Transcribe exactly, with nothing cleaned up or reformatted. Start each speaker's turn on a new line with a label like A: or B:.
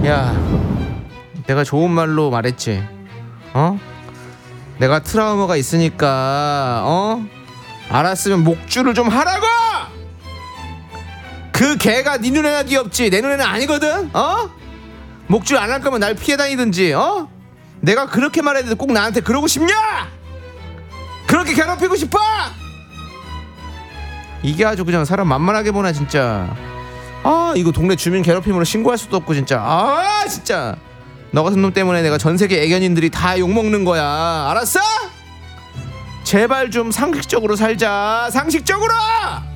A: 야, 내가 좋은 말로 말했지. 어? 내가 트라우마가 있으니까 어? 알았으면 목줄을 좀 하라고! 그 개가 네 눈에나 귀엽지 내 눈에는 아니거든. 어? 목줄 안 할 거면 날 피해 다니든지. 어? 내가 그렇게 말했는데 꼭 나한테 그러고 싶냐? 그렇게 괴롭히고 싶어? 이게 아주 그냥 사람 만만하게 보나 진짜. 아, 이거 동네 주민 괴롭힘으로 신고할 수도 없고 진짜. 아, 진짜 너 같은 놈 때문에 내가 전세계 애견인들이 다 욕먹는 거야. 알았어? 제발 좀 상식적으로 살자. 상식적으로.